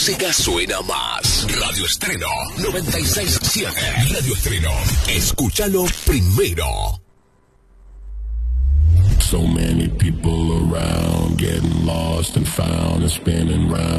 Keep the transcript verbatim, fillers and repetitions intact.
música suena más. Radio Estreno noventa y seis punto siete. Radio Estreno. Escúchalo primero. So many people around, getting lost and found and spinning round.